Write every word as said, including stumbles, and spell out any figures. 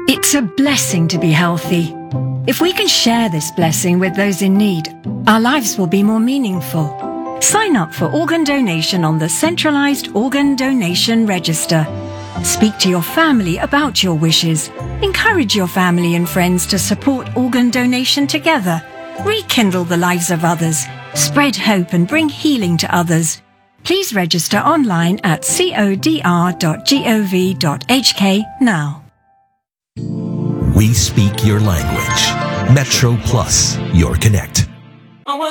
It's a blessing to be healthy. If we can share this blessing with those in need, our lives will be more meaningful. Sign up for organ donation on the Centralised Organ Donation Register. Speak to your family about your wishes. Encourage your family and friends to support organ donation together. Rekindle the lives of others. Spread hope and bring healing to others. Please register online at codr dot gov dot h k now. We speak your language. Metro Plus, your connect.